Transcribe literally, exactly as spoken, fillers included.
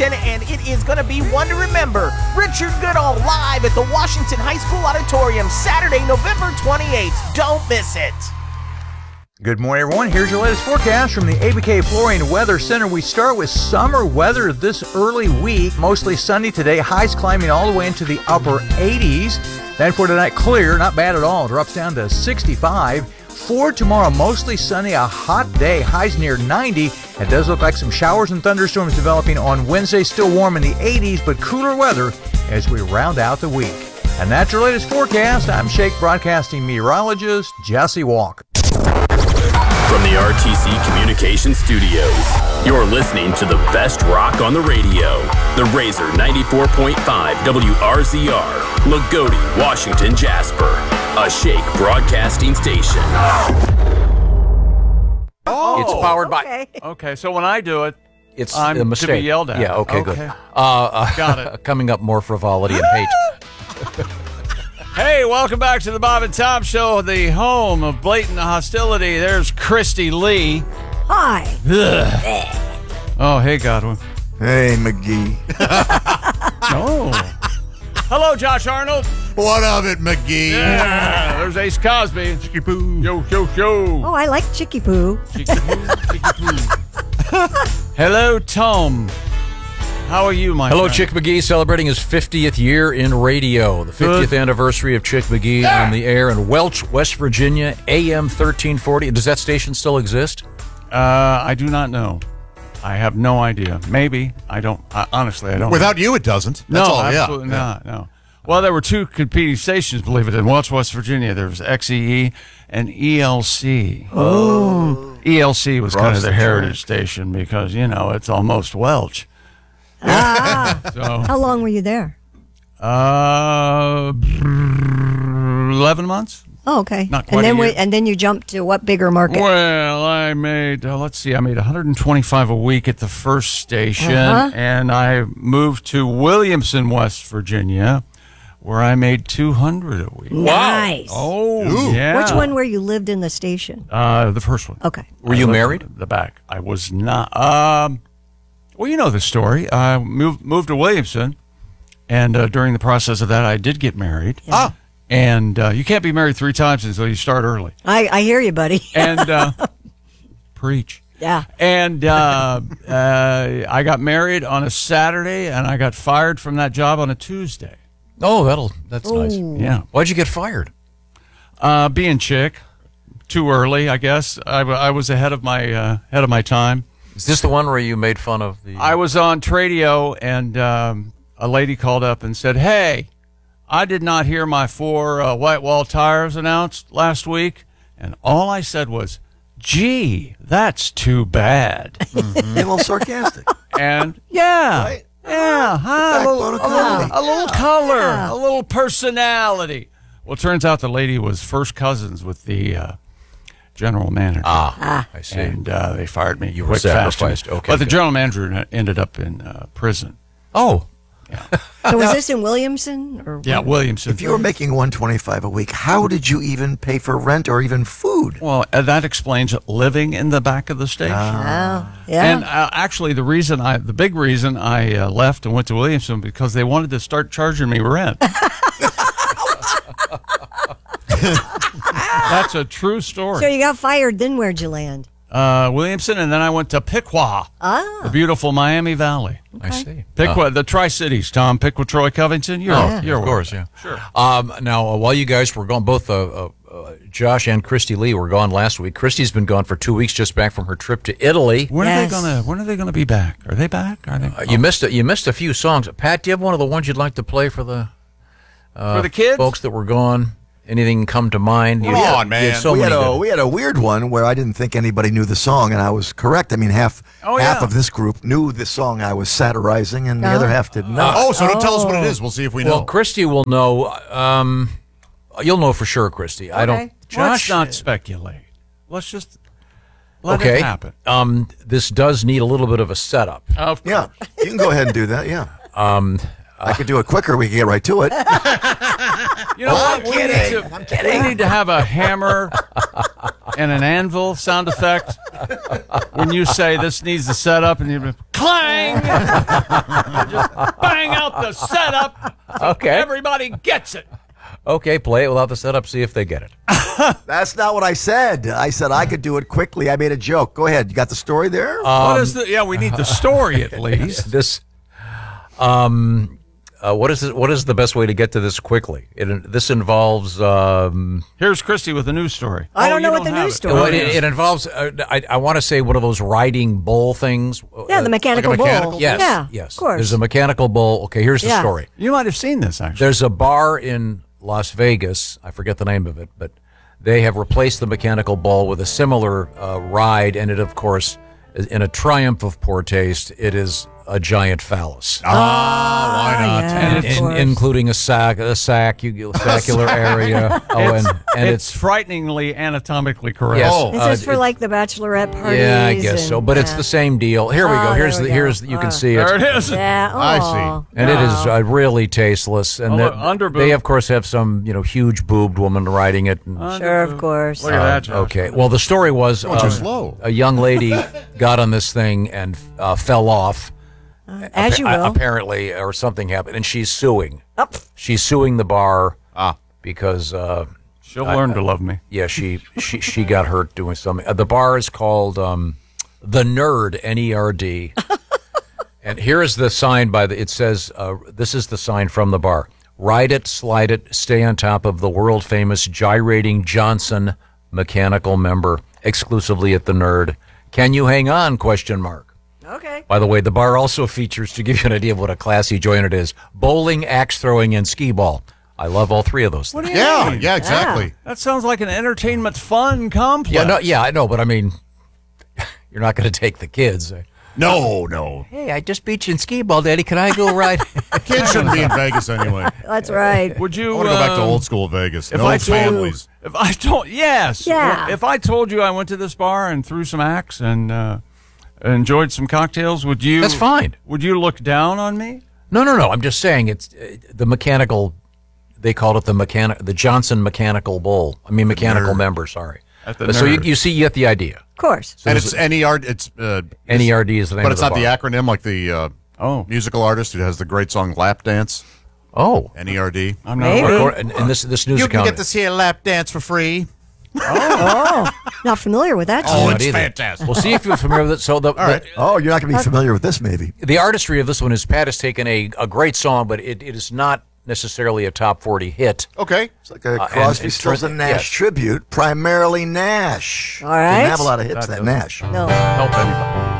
Washington, and it is going to be one to remember. Richard Goodall live at the Washington High School Auditorium, Saturday, November twenty-eighth. Don't miss it. Good morning, everyone. Here's your latest forecast from the A B K Flooring Weather Center. We start with summer weather this early week. Mostly sunny today. Highs climbing all the way into the upper eighties. Then for tonight, clear. Not bad at all. Drops down to sixty-five. For tomorrow, mostly sunny. A hot day. Highs near ninety. It does look like some showers and thunderstorms developing on Wednesday. Still warm in the eighties, but cooler weather as we round out the week. And that's your latest forecast. I'm Shake Broadcasting meteorologist Jesse Walker. From the R T C Communications Studios, you're listening to the best rock on the radio. The Razor ninety-four point five W R Z R, Lagodi, Washington, Jasper. A Shake Broadcasting station. Oh, it's powered by... okay. Okay, so when I do it, It's I'm a mistake. to be yelled at. Yeah, okay, Okay. good. Uh, uh, Got it. Coming up, more frivolity and hate. Hey, welcome back to the Bob and Tom Show, the home of blatant hostility. There's Christy Lee. Hi. Ugh. Oh, hey, Godwin. Hey, McGee. Oh. Hello, Josh Arnold. What of it, McGee? Yeah, there's Ace Cosby. Chicky poo. Yo, yo, yo. Oh, I like Chicky Poo. Chicky poo, chicky poo. Hello, Tom. How are you, my Hello, friend? Chick McGee, celebrating his fiftieth year in radio. The fiftieth Good. anniversary of Chick McGee on the air in Welch, West Virginia, A M thirteen forty. Does that station still exist? Uh, I do not know. I have no idea. Maybe. I don't. I, honestly, I don't Without you, it doesn't. know. That's No, all, yeah. absolutely not. No. Well, there were two competing stations, believe it, in Welch, West Virginia. There was X E E and E L C. Oh. E L C was kind of the heritage station because, you know, it's almost Welch. Ah. So, How long were you there? uh, eleven months? Oh, okay. Not quite and then a we, year. and then you jumped to what bigger market? Well, I made, uh, let's see, I made one hundred twenty-five a week at the first station, Uh-huh. and I moved to Williamson, West Virginia, where I made two hundred a week. Nice. Oh, Ooh. yeah. Which one where you lived in the station? Uh, the first one. Okay. Were I you lived married? in The back. I was not. Um, well, you know the story. I moved moved to Williamson, and uh, during the process of that, I did get married. Yeah. Ah. And uh, you can't be married three times until you start early. I, I hear you, buddy. And uh, preach. Yeah. And uh, uh, I got married on a Saturday, and I got fired from that job on a Tuesday. Oh, that'll that's nice. Ooh. Yeah. Why'd you get fired? Uh, being chick, too early, I guess. I, w- I was ahead of my uh, ahead of my time. Is this the one where you made fun of the... I was on Tradio, and um, a lady called up and said, "Hey, I did not hear my four uh, white wall tires announced last week." And all I said was, "Gee, that's too bad." Mm-hmm. A little sarcastic. And yeah, Right? yeah, huh? a, little, Backbone of a, little, comedy. a little color, Yeah. a little personality. Well, it turns out the lady was first cousins with the uh, general manager. Ah, I see. And uh, they fired me. You were quick, fast, and- sacrificed. Okay, But the good. general manager ended up in uh, prison. Oh, So was this in Williamson? Or Yeah, Williamson. If you were making one twenty-five a week, how did you even pay for rent or even food? Well, uh, that explains living in the back of the station. Oh, yeah. And uh, actually, the reason I, the big reason I uh, left and went to Williamson because they wanted to start charging me rent. That's a true story. so you got fired, then where'd you land? Uh, Williamson, and then I went to Piqua, Ah. the beautiful Miami Valley. I see. Piqua, the Tri-Cities, Tom, Piqua, Troy, Covington. You're, Oh, you're of course, yeah. Sure. Um, now, uh, while you guys were gone, both uh, uh, uh, Josh and Christy Lee were gone last week. Christy's been gone for two weeks, just back from her trip to Italy. When Yes. are they gonna? When are they gonna be back? Are they back? Are they? Uh, you missed a, you missed a few songs. Pat, do you have one of the ones you'd like to play for the uh, For the kids? folks that were gone? Anything come to mind? Come You- on, you man. had so we, had many a, good- we had a weird one where I didn't think anybody knew the song, and I was correct. I mean, half Oh, half yeah. of this group knew the song I was satirizing, and the Oh. other half did not. Oh, so don't tell us what it is. We'll see if we Well, know. Christy will know. Um, you'll know for sure, Christy. I don't. Okay. Let's Josh, not speculate. Let's just let okay. it happen. Um, this does need a little bit of a setup. Of Yeah, you can go ahead and do that. Yeah. Um, I could do it quicker. We can get right to it. You know what? I'm We need kidding. to- I'm kidding. We need to have a hammer and an anvil sound effect when you say this needs the setup, and you clang, just bang out the setup. So Okay. everybody gets it. Okay, play it without the setup. See if they get it. That's not what I said. I said I could do it quickly. I made a joke. Go ahead. You got the story there? what is the? Yeah, we need the story at least. This, um, uh, what is this, what is the best way to get to this quickly? It, this involves. Um, Here's Christy with a news story. I Oh, don't you know what the have news it. story well, Oh, it, yes. it involves. Uh, I, I want to say one of those riding bull things. Yeah, the mechanical like a mechanical bull. Yes. Yeah, Yes. of course. There's a mechanical bull. Okay, here's the Yeah. story. You might have seen this actually. There's a bar in Las Vegas. I forget the name of it, but they have replaced the mechanical bull with a similar uh, ride, and it, of course, is- in a triumph of poor taste, it is a giant phallus. Ah, why not? yeah. And Of In- course. including a sac, a sac, saccular area. Oh, and, and it's, it's, frighteningly anatomically correct. yes, Oh. This uh, is for it- like the bachelorette parties. yeah, I guess and- so. But it's yeah. the same deal. Here we Oh, go. Here's there the we here's go. you can Uh, see There it, it is. Yeah. I aw. see. and it is Wow. uh, really tasteless. And Oh, they- look, under boob. they of course have some you know huge boobed woman riding it. And, Sure, of course. Look at that, Josh. Okay. Well, the story was Going too um, slow. a young lady got on this thing and uh, fell off. As you appa- will. apparently, or something happened, and she's suing. Up. She's suing the bar Ah. because, uh, She'll learn to love me. yeah, she she she got hurt doing something. Uh, the bar is called um, the Nerd, N E R D. And here is the sign by the. It says, uh, "This is the sign from the bar: Ride it, slide it, stay on top of the world famous gyrating Johnson mechanical member, exclusively at the Nerd. Can you hang on?" Question mark. Okay. By the way, the bar also features, to give you an idea of what a classy joint it is, bowling, axe throwing, and skee ball. I love all three of those What things. do you Yeah, mean? yeah, exactly. That sounds like an entertainment fun complex. Yeah, no, yeah, I know, but I mean, you're not going to take the kids. No, no. Hey, I just beat you in skee ball, Daddy. Can I go ride? Kids shouldn't be in Vegas anyway. That's right. Would you I want to go back to um, old school Vegas. if No I told- families. If I told yes, Yeah. If I told you I went to this bar and threw some acts and uh, enjoyed some cocktails, would you? That's fine. Would you look down on me? No, no, no. I'm just saying it's uh, the mechanical. They called it the mechanic, the Johnson Mechanical Bowl. I mean, mechanical Nerd. member. Sorry. At the But so you, Nerd. you see, you get the idea. Of course. And it's N E R D. It's uh, N E R D is the name but of it's the not the bar. acronym like the uh, Oh, musical artist who has the great song "Lap Dance." Oh, N E R D. I'm not. Maybe. aware. Accor- and, and this this news You can account. get to see a lap dance for free. Oh, not familiar with that. Oh, term. it's either. fantastic. We'll see if you're familiar with it. So the, All right. Oh, you're not going to be familiar with this, maybe. the the artistry of this one is Pat has taken a, a great song, but it, it is not necessarily a top forty hit. Okay. It's like a Uh, Crosby, and- Stills, and- and Nash yes. tribute, primarily Nash. All right. Didn't have a lot of hits, That that doesn't- Nash. No. Help anybody.